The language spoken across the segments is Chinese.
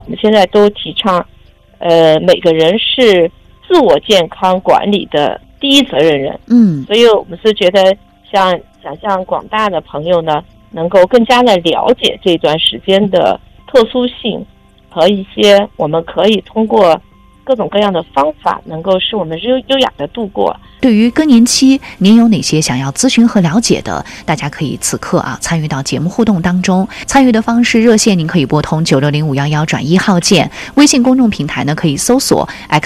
我们现在都提倡，每个人是自我健康管理的第一责任人。所以我们是觉得想向广大的朋友呢，能够更加的了解这段时间的特殊性和一些我们可以通过各种各样的方法，能够使我们优雅的度过。 对于更年期，您有哪些想要咨询和了解的？大家可以此刻参与到节目互动当中。参与的方式，热线您可以拨通960511转1号键，微信公众平台呢可以搜索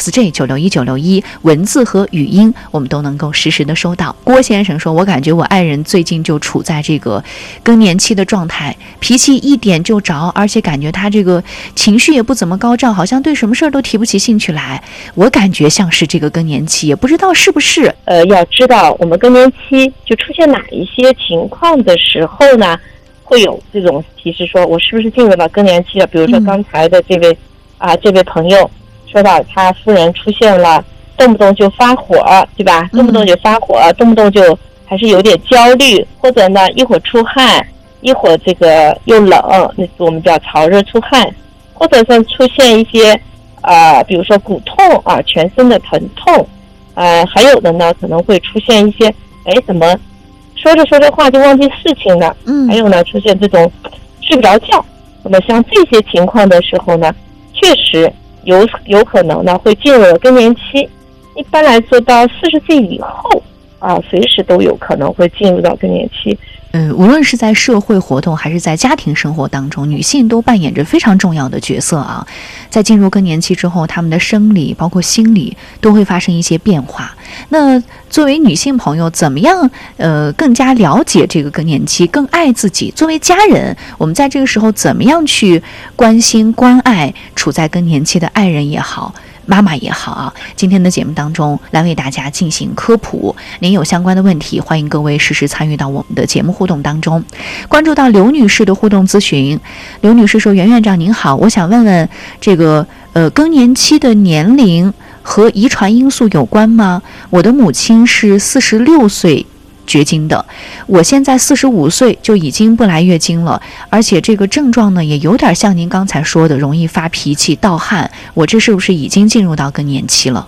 XJ961961，文字和语音我们都能够实时的收到。郭先生说，我感觉我爱人最近就处在这个更年期的状态，脾气一点就着，而且感觉他这个情绪也不怎么高涨，好像对什么事儿都提不起兴趣来。我感觉像是这个更年期，也不知道是不是。 要知道我们更年期就出现哪一些情况的时候呢，会有这种提示说我是不是进入了更年期了。比如说刚才的这位朋友说到他夫人出现了动不动就发火，对吧？动不动就发火，动不动就还是有点焦虑，或者呢一会儿出汗，一会儿这个又冷，那我们叫潮热出汗，或者是出现一些比如说骨痛全身的疼痛。还有的呢可能会出现一些怎么说着话就忘记事情了。还有呢出现这种睡不着觉。那么像这些情况的时候呢，确实有可能呢会进入了更年期。一般来说到40岁以后随时都有可能会进入到更年期。 无论是在社会活动还是在家庭生活当中，女性都扮演着非常重要的角色啊。在进入更年期之后，她们的生理包括心理都会发生一些变化。那作为女性朋友，怎么样更加了解这个更年期，更爱自己？作为家人，我们在这个时候怎么样去关心关爱处在更年期的爱人也好，妈妈也好今天的节目当中来为大家进行科普。您有相关的问题，欢迎各位实时参与到我们的节目互动当中。关注到刘女士的互动咨询，刘女士说，袁院长您好，我想问问这个更年期的年龄和遗传因素有关吗？我的母亲是46岁绝经的，我现在45岁就已经不来月经了，而且这个症状呢也有点像您刚才说的容易发脾气盗汗，我这是不是已经进入到更年期了？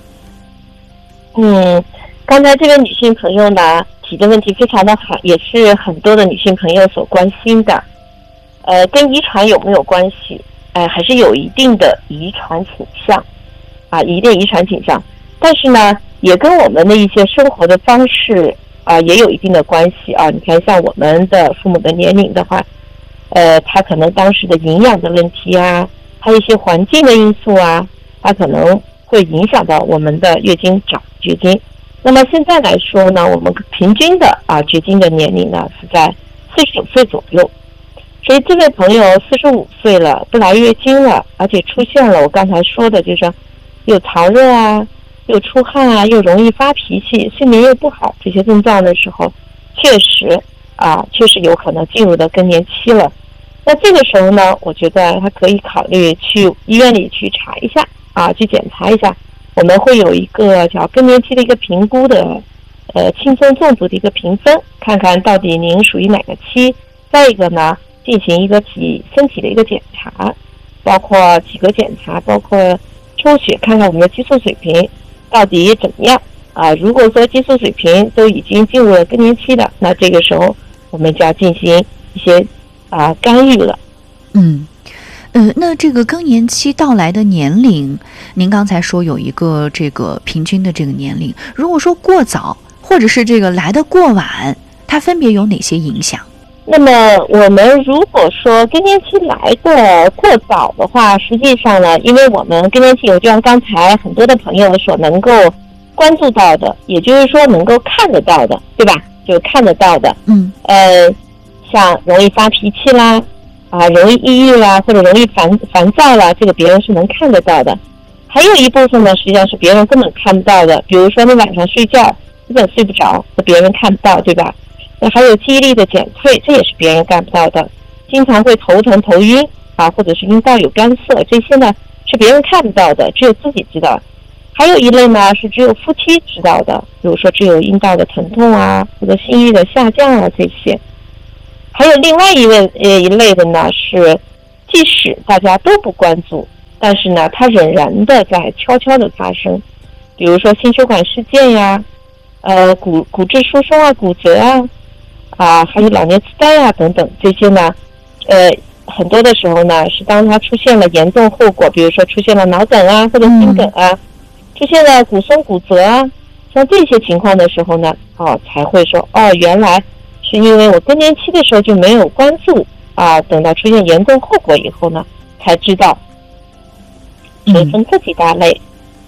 刚才这位女性朋友呢提的问题非常的好，也是很多的女性朋友所关心的。跟遗传有没有关系？还是有一定的遗传倾向一定遗传倾向，但是呢也跟我们的一些生活的方式也有一定的关系你看像我们的父母的年龄的话，他可能当时的营养的问题还有一些环境的因素它可能会影响到我们的月经早绝经。那么现在来说呢，我们平均的绝经的年龄呢是在49岁左右。所以这位朋友45岁了，不来月经了，而且出现了我刚才说的，就是又潮热又出汗又容易发脾气，睡眠又不好，这些症状的时候，确实有可能进入到更年期了。那这个时候呢，我觉得他可以考虑去医院里去查一下去检查一下。我们会有一个叫更年期的一个评估的轻松重度的一个评分，看看到底您属于哪个期。再一个呢，进行一个身体的一个检查，包括体格检查，包括抽血，看看我们的激素水平到底怎么样如果说激素水平都已经进入了更年期的，那这个时候我们就要进行一些干预了。 那这个更年期到来的年龄，您刚才说有一个这个平均的这个年龄，如果说过早或者是这个来得过晚，它分别有哪些影响？ 那么我们如果说更年期来的过早的话，实际上呢，因为我们更年期就像刚才很多的朋友所能够关注到的，也就是说能够看得到的，对吧？就看得到的像容易发脾气啦容易抑郁啦，或者容易烦躁啦，这个别人是能看得到的。还有一部分呢，实际上是别人根本看不到的，比如说你晚上睡觉根本睡不着，别人看不到，对吧？那还有记忆力的减退，这也是别人干不到的。经常会头疼头晕或者是阴道有干涩，这些呢是别人看不到的，只有自己知道。还有一类呢是只有夫妻知道的，比如说只有阴道的疼痛或者性欲的下降这些。还有另外一类的呢是，即使大家都不关注， 但是呢，它仍然的在悄悄的发生，比如说心血管事件呀，骨质疏松啊、骨折啊，还有老年痴呆啊等等，这些呢，很多的时候呢，是当它出现了严重后果，比如说出现了脑梗啊或者心梗啊，出现了骨松骨折啊，像这些情况的时候呢，才会说原来是因为我更年期的时候就没有关注啊，等到出现严重后果以后呢，才知道。所以分这几大类。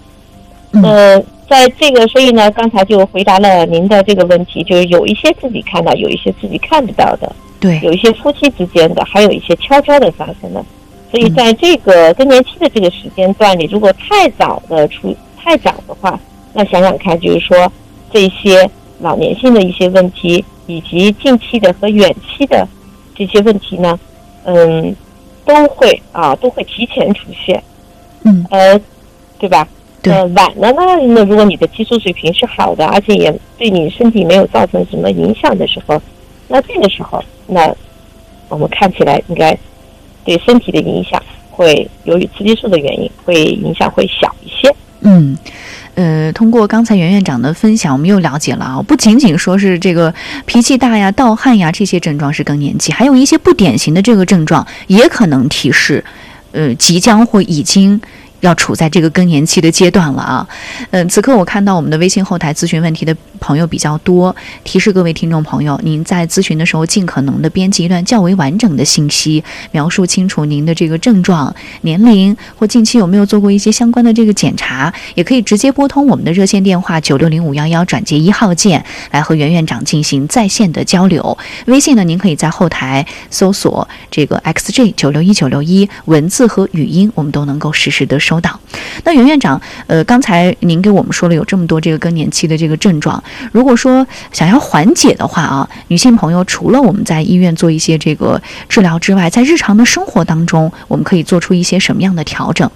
在这个，所以呢，刚才就回答了您的这个问题，就是有一些自己看到，有一些自己看不到的， 对， 有一些夫妻之间的，还有一些悄悄的发生的。所以在这个更年期的这个时间段里，如果太早的话，那想想看，就是说这些老年性的一些问题，以及近期的和远期的这些问题呢，都会提前出现。对吧？ 对。 晚了呢，那如果你的激素水平是好的，而且也对你身体没有造成什么影响的时候，那这个时候，那我们看起来应该对身体的影响会由于雌激素的原因，影响会小一些。 通过刚才袁院长的分享，我们又了解了啊，不仅仅说是这个脾气大呀、盗汗呀这些症状是更年期，还有一些不典型的这个症状也可能提示，即将或已经要处在这个更年期的阶段了啊。此刻我看到我们的微信后台咨询问题的朋友比较多，提示各位听众朋友，您在咨询的时候尽可能的编辑一段较为完整的信息，描述清楚您的这个症状、年龄或近期有没有做过一些相关的这个检查，也可以直接拨通我们的热线电话960511转接1号键来和袁院长进行在线的交流。微信呢，您可以在后台搜索这个 XJ961961，文字和语音我们都能够实时的收到。那袁院长，刚才您给我们说了有这么多这个更年期的这个症状，如果说想要缓解的话啊，女性朋友除了我们在医院做一些这个治疗之外，在日常的生活当中，我们可以做出一些什么样的调整？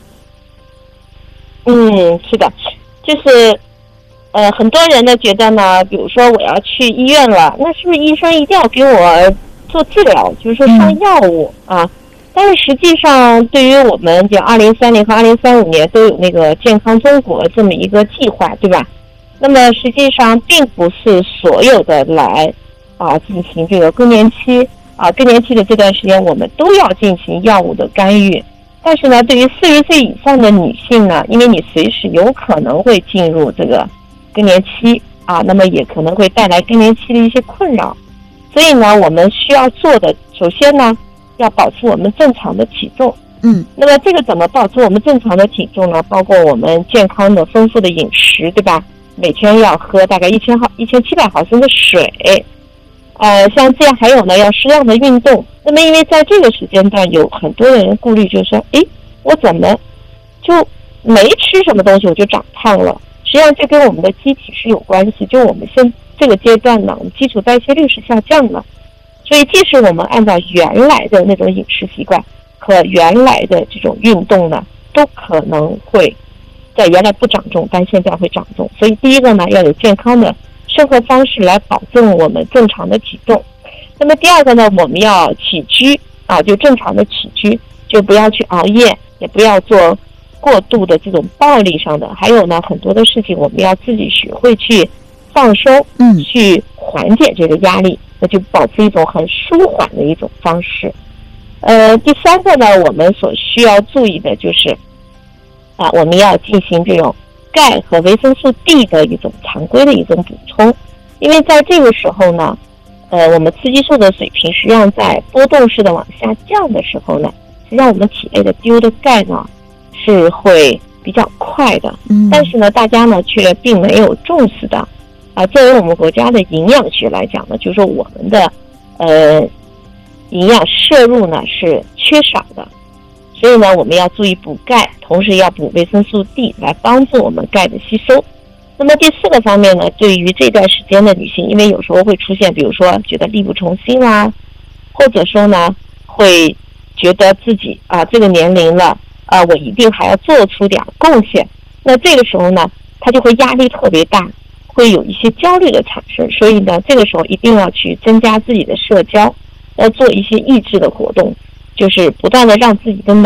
是的，就是很多人呢觉得呢，比如说我要去医院了，那是不是医生一定要给我做治疗，就是说上药物啊？但是实际上，对于我们讲2030和2035年都有那个健康中国这么一个计划，对吧？那么实际上并不是所有的来进行这个更年期的这段时间，我们都要进行药物的干预。但是呢，对于40岁以上的女性呢，因为你随时有可能会进入这个更年期那么也可能会带来更年期的一些困扰。所以呢，我们需要做的，首先呢，要保持我们正常的体重。那么这个怎么保持我们正常的体重呢？包括我们健康的丰富的饮食，对吧？每天要喝大概1700毫升的水。像这样，还有呢，要适量的运动。那么因为在这个时间段，有很多人顾虑，就是说，我怎么就没吃什么东西我就长胖了？实际上这跟我们的机体是有关系，就我们现这个阶段呢，我们基础代谢率是下降了。所以即使我们按照原来的那种饮食习惯和原来的这种运动呢，都可能会在原来不长重，但现在会长重。所以第一个呢，要有健康的生活方式来保证我们正常的体重。那么第二个呢，我们要起居就正常的起居，就不要去熬夜，也不要做过度的这种暴力上的。还有呢，很多的事情我们要自己学会去放松，去缓解这个压力，那就保持一种很舒缓的一种方式。第三个呢，我们所需要注意的就是我们要进行这种钙和维生素 D 的一种常规的一种补充。因为在这个时候呢，我们雌激素的水平实际上在波动式的往下降的时候呢，实际上我们体内的丢的钙呢是会比较快的。但是呢，大家呢却并没有重视到作为我们国家的营养学来讲呢，就是说我们的营养摄入呢是缺少的。所以呢，我们要注意补钙，同时要补维生素 D 来帮助我们钙的吸收。那么第四个方面呢，对于这段时间的女性，因为有时候会出现，比如说觉得力不从心或者说呢会觉得自己这个年龄了我一定还要做出点贡献。那这个时候呢，她就会压力特别大，会有一些焦虑的产生。所以呢，这个时候一定要去增加自己的社交，要做一些益智的活动，就是不断的让自己的脑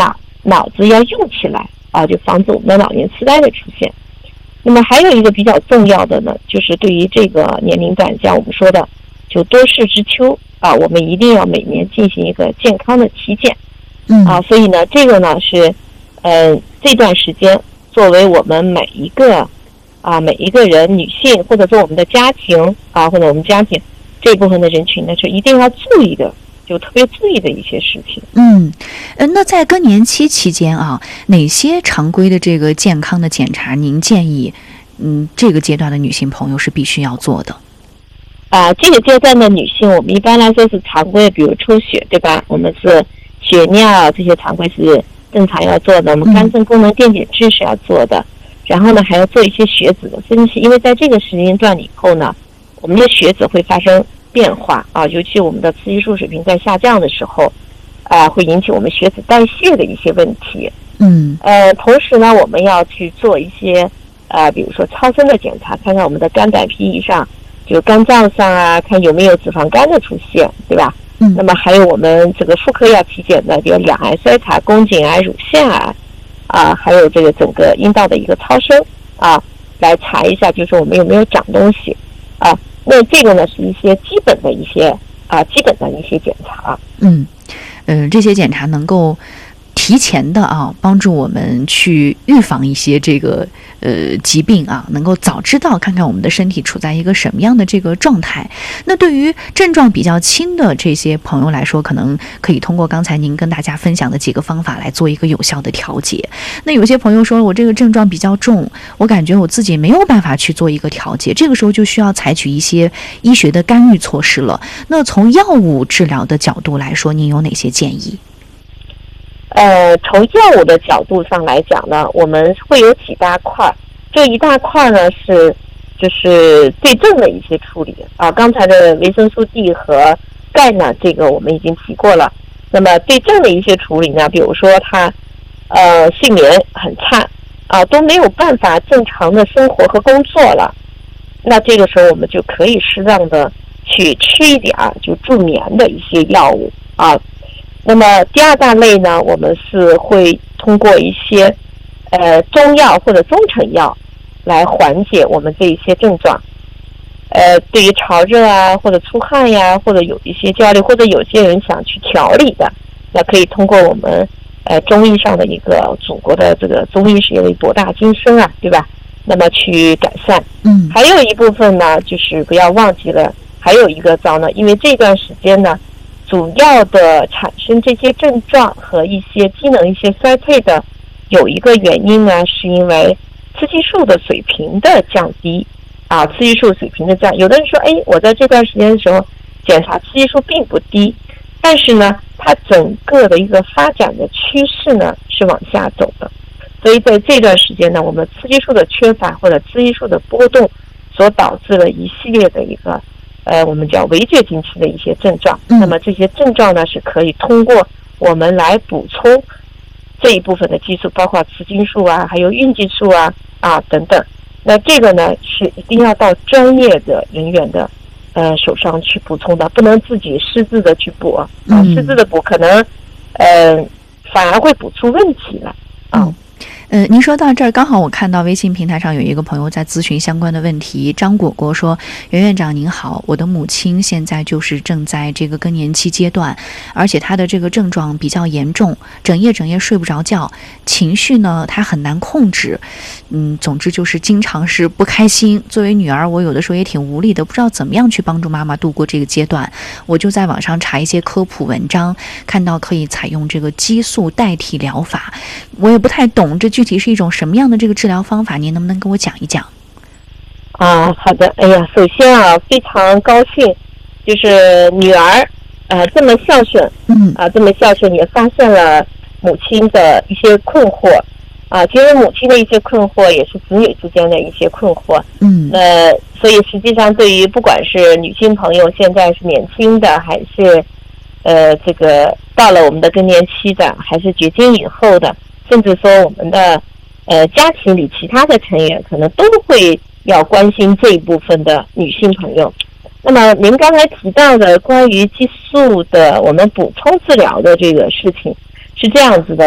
脑子要用起来啊，就防止我们的老年痴呆的出现。那么还有一个比较重要的呢，就是对于这个年龄段，像我们说的就多事之秋啊，我们一定要每年进行一个健康的体检啊。所以呢，这个呢是这段时间作为我们每一个人，女性或者说我们的家庭啊，或者我们家庭这部分的人群呢，是一定要注意的，就特别注意的一些事情。 那在更年期期间啊，哪些常规的这个健康的检查您建议这个阶段的女性朋友是必须要做的？ 这个阶段的女性，我们一般来说是常规，比如抽血，对吧？我们是血尿这些常规是正常要做的，我们肝肾功能电解质是要做的，然后呢还要做一些血脂的分析，因为在这个时间段以后呢，我们的血脂会发生变化啊，尤其我们的雌激素水平在下降的时候，会引起我们血脂代谢的一些问题。同时呢，我们要去做一些比如说超声的检查，看看我们的肝胆脾胰上，就肝脏上啊，看有没有脂肪肝的出现，对吧？那么还有我们这个妇科要体检的，比如两癌筛查、宫颈癌、乳腺癌还有这个整个阴道的一个超声来查一下，就是我们有没有长东西那这个呢是一些基本的一些检查。 这些检查能够提前的帮助我们去预防一些这个疾病能够早知道看看我们的身体处在一个什么样的这个状态。那对于症状比较轻的这些朋友来说，可能可以通过刚才您跟大家分享的几个方法来做一个有效的调节。那有些朋友说我这个症状比较重，我感觉我自己没有办法去做一个调节，这个时候就需要采取一些医学的干预措施了。那从药物治疗的角度来说，您有哪些建议？ 从药物的角度上来讲呢，我们会有几大块。这一大块呢就是对症的一些处理刚才的维生素 D 和钙呢，这个我们已经提过了。那么对症的一些处理呢，比如说他睡眠很差都没有办法正常的生活和工作了，那这个时候我们就可以适当的去吃一点就助眠的一些药物那么第二大类呢，我们是会通过一些中药或者中成药来缓解我们这一些症状。对于潮热或者出汗呀，或者有一些焦虑，或者有些人想去调理的，那可以通过我们中医上的一个祖国的这个中医是因为博大精深对吧？那么去改善。还有一部分呢，就是不要忘记了，还有一个招呢，因为这段时间呢，主要的产生这些症状和一些机能一些衰退的有一个原因呢，是因为雌激素的水平的降低雌激素水平的降。有的人说我在这段时间的时候检查雌激素并不低，但是呢它整个的一个发展的趋势呢是往下走的，所以在这段时间呢，我们雌激素的缺乏或者雌激素的波动所导致了一系列的一个我们叫围绝经期的一些症状。那么这些症状呢是可以通过我们来补充这一部分的激素，包括雌激素还有孕激素等等。那这个呢是一定要到专业的人员的手上去补充的，不能自己私自的去补私自的补可能反而会补出问题来您说到这儿，刚好我看到微信平台上有一个朋友在咨询相关的问题。张果果说：袁院长您好，我的母亲现在就是正在这个更年期阶段，而且她的这个症状比较严重，整夜睡不着觉，情绪呢她很难控制，总之就是经常是不开心。作为女儿，我有的时候也挺无力的，不知道怎么样去帮助妈妈度过这个阶段。我就在网上查一些科普文章，看到可以采用这个激素代替疗法，我也不太懂这具体是一种什么样的这个治疗方法，您能不能跟我讲一讲？ 好的。首先非常高兴，就是女儿这么孝顺，这么孝顺，也发现了母亲的一些困惑其实母亲的一些困惑也是子女之间的一些困惑。所以实际上对于不管是女性朋友现在是年轻的，还是这个到了我们的更年期的，还是绝经以后的，甚至说我们的家庭里其他的成员可能都会要关心这一部分的女性朋友。那么您刚才提到的关于激素的我们补充治疗的这个事情是这样子的，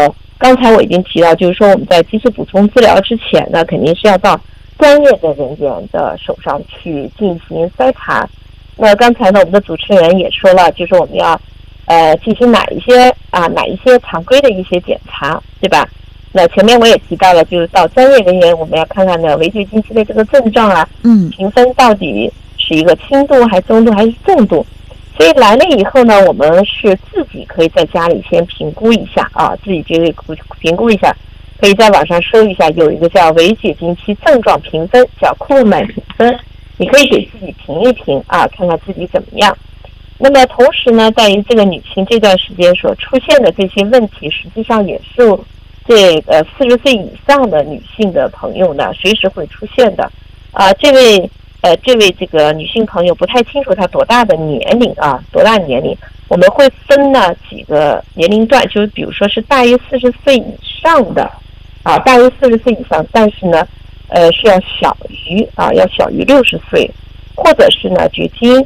刚才我已经提到，就是说我们在激素补充治疗之前呢，肯定是要到专业的人员的手上去进行筛查。那刚才呢，我们的主持人也说了，就是我们要进行哪一些常规的一些检查，对吧？那前面我也提到了，就是到专业人员，我们要看看呢围绝经期的这个症状啊，评分到底是一个轻度还是中度还是重度。所以来了以后呢，我们是自己可以在家里先评估一下啊，自己就评估一下，可以在网上搜一下，有一个叫围绝经期症状评分，叫库尔曼评分，你可以给自己评一评啊，看看自己怎么样。那么同时呢，在于这个女性这段时间所出现的这些问题，实际上也是这个40岁以上的女性的朋友呢，随时会出现的。这位这个女性朋友不太清楚她多大的年龄啊，多大年龄？我们会分呢几个年龄段，就是比如说是大于40岁以上的啊，大于40岁以上，但是呢，是要小于60岁，或者是呢绝经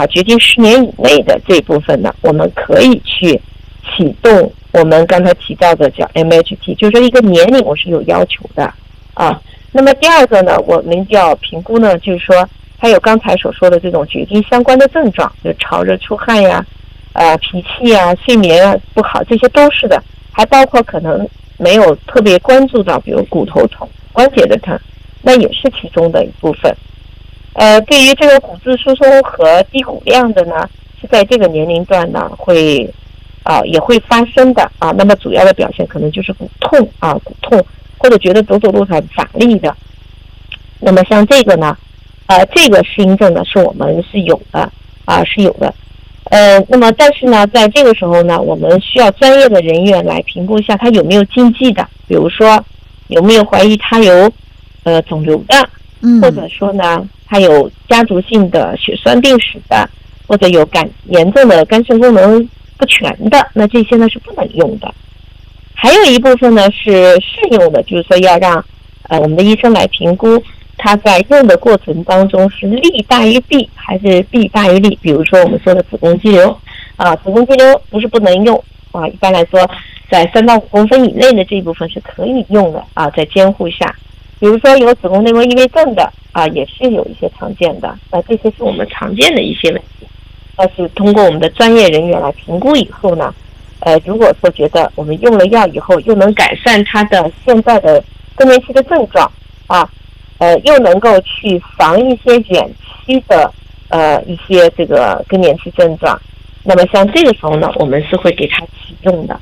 10年以内的这一部分呢，我们可以去启动我们刚才提到的叫 MHT， 就是说一个年龄我是有要求的啊。那么第二个呢，我们要评估呢，就是说还有刚才所说的这种绝经相关的症状，就潮热出汗呀、脾气啊、睡眠啊不好，这些都是的。还包括可能没有特别关注到，比如骨头痛、关节的疼，那也是其中的一部分。对于这个骨质疏松和低骨量的呢，是在这个年龄段呢也会发生的啊。那么主要的表现可能就是骨痛，或者觉得走路很乏力的。那么像这个呢，这个适应症呢是我们是有的是有的。那么但是呢，在这个时候呢，我们需要专业的人员来评估一下他有没有禁忌的，比如说有没有怀疑他有肿瘤的，或者说呢他有家族性的血栓病史的，或者有严重的肝肾功能不全的，那这些呢是不能用的。还有一部分呢是适用的，就是说要让我们的医生来评估他在用的过程当中是利大于弊还是弊大于利。比如说我们说的子宫肌瘤子宫肌瘤不是不能用一般来说在3到5公分以内的这一部分是可以用的在监护下。比如说有子宫内膜异位症的也是有一些常见的，这些是我们常见的一些问题。但是通过我们的专业人员来评估以后呢，如果说觉得我们用了药以后又能改善他的现在的更年期的症状又能够去防一些远期的一些这个更年期症状，那么像这个时候呢，我们是会给他启用的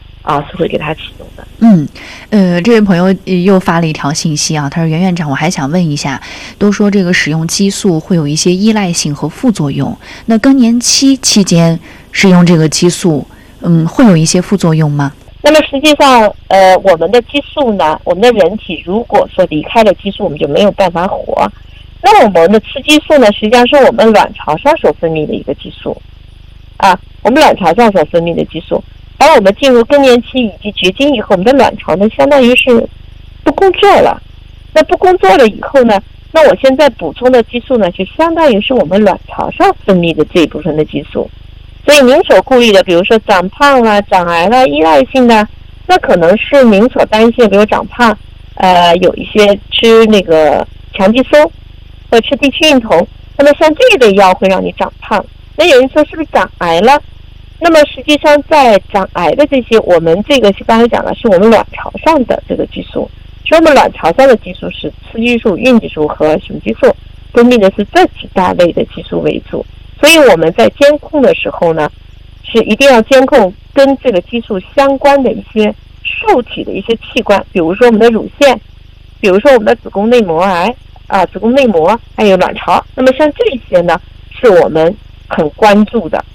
这位朋友又发了一条信息他说袁院长，我还想问一下，都说这个使用激素会有一些依赖性和副作用，那更年期期间使用这个激素会有一些副作用吗？ 那么实际上我们的激素呢，我们的人体如果说离开了激素我们就没有办法活。那我们的雌激素呢，实际上是我们卵巢上所分泌的一个激素我们卵巢上所分泌的激素。当我们进入更年期以及绝经以后，我们的卵巢呢相当于是不工作了。那不工作了以后呢，那我现在补充的激素呢就相当于是我们卵巢上分泌的这一部分的激素。所以您所顾虑的比如说长胖长癌依赖性的，那可能是您所担心的，比如长胖有一些吃那个强激松或吃地区孕酮，那么像这类药会让你长胖。那有人说是不是长癌了？那么实际上在长癌的这些，我们这个是刚才讲的是我们卵巢上的这个激素，所以我们卵巢上的激素是雌激素、孕激素和雄激素，分泌的是这几大类的激素为主。所以我们在监控的时候呢，是一定要监控跟这个激素相关的一些受体的一些器官，比如说我们的乳腺，比如说我们的子宫内膜癌子宫内膜还有卵巢。那么像这些呢是我们很关注的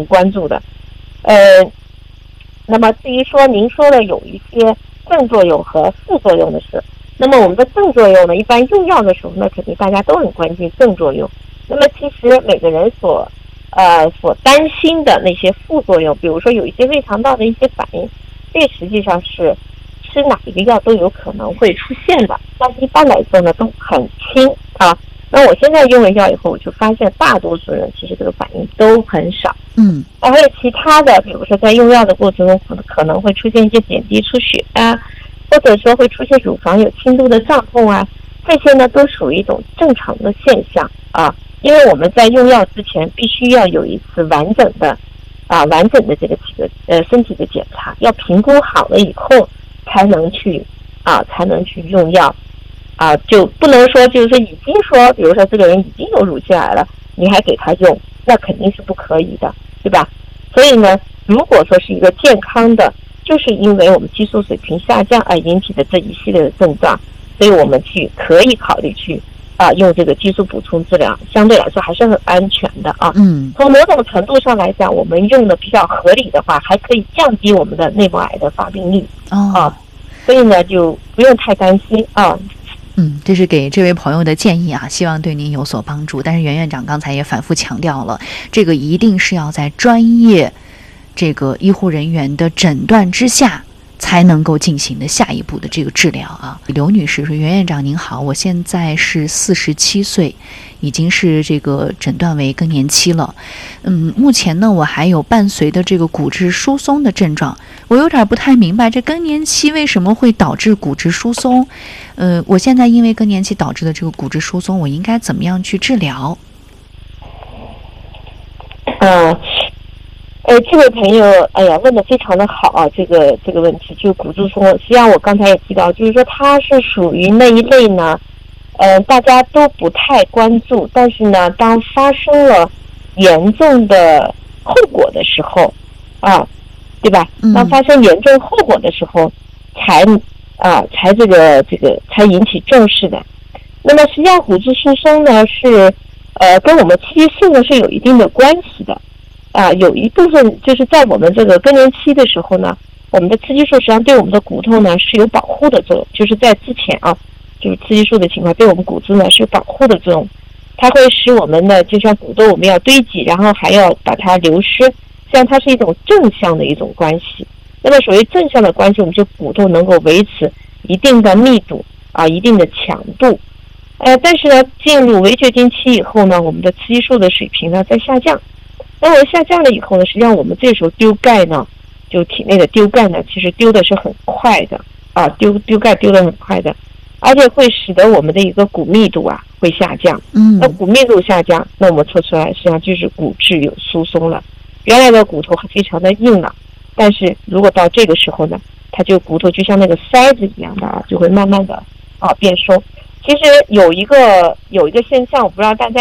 那么至于说您说的有一些正作用和副作用的事，那么我们的正作用呢，一般用药的时候呢，肯定大家都很关心正作用。那么其实每个人所担心的那些副作用，比如说有一些胃肠道的一些反应，这实际上是吃哪一个药都有可能会出现的，但是一般来说呢都很轻那我现在用了药以后，我就发现大多数人其实这个反应都很少。还有其他的，比如说在用药的过程中，可能会出现一些点滴出血啊，或者说会出现乳房有轻度的胀痛啊，这些呢都属于一种正常的现象啊。因为我们在用药之前必须要有一次完整的这个身体的检查，要评估好了以后才能去用药啊，就不能说就是说已经说，比如说这个人已经有乳腺癌了，你还给他用，那肯定是不可以的，对吧？所以呢，如果说是一个健康的，就是因为我们激素水平下降而引起的这一系列的症状，所以我们可以考虑去用这个激素补充治疗，相对来说还是很安全的啊。从某种程度上来讲，我们用的比较合理的话，还可以降低我们的内膜癌的发病率所以呢，就不用太担心啊。 这是给这位朋友的建议啊，希望对您有所帮助。但是袁院长刚才也反复强调了，这个一定是要在专业这个医护人员的诊断之下才能够进行的下一步的这个治疗啊。刘女士说：“袁院长您好，我现在是47岁，已经是这个诊断为更年期了。目前呢，我还有伴随的这个骨质疏松的症状，我有点不太明白这更年期为什么会导致骨质疏松。我现在因为更年期导致的这个骨质疏松，我应该怎么样去治疗？” 这位朋友，问得非常的好啊，这个问题就骨质疏松，实际上我刚才也提到，就是说它是属于那一类呢，大家都不太关注，但是呢，当发生了严重的后果的时候，对吧？当发生严重后果的时候，才引起重视的。那么实际上骨质疏松呢是跟我们雌激素呢是有一定的关系的。有一部分就是在我们这个更年期的时候呢，我们的雌激素实际上对我们的骨头呢是有保护的作用，就是在之前就是雌激素的情况对我们骨质呢是有保护的作用，它会使我们呢就像骨头我们要堆积，然后还要把它流失，实际上它是一种正向的一种关系。那么所谓正向的关系，我们就骨头能够维持一定的密度一定的强度。但是呢，进入围绝经期以后呢，我们的雌激素的水平呢在下降。那么下降了以后呢，实际上我们这时候丢钙呢，就体内的丢钙呢，其实丢的是很快的丢钙丢的很快的，而且会使得我们的一个骨密度会下降。那骨密度下降，那我们测出来实际上就是骨质有疏松了。原来的骨头非常的硬朗，但是如果到这个时候呢，它就骨头就像那个塞子一样的就会慢慢的变松。其实有一个现象，我不知道大家